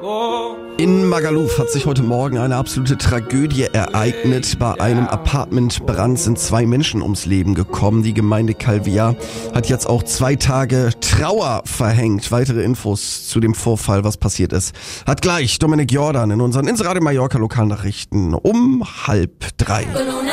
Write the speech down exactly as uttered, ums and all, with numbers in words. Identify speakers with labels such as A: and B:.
A: In Magaluf hat sich heute Morgen eine absolute Tragödie ereignet. Bei einem Apartmentbrand sind zwei Menschen ums Leben gekommen. Die Gemeinde Calviá hat jetzt auch zwei Tage Trauer verhängt. Weitere Infos zu dem Vorfall, was passiert ist, hat gleich Dominik Jordan in unseren Inseradio Mallorca Lokalnachrichten um halb drei.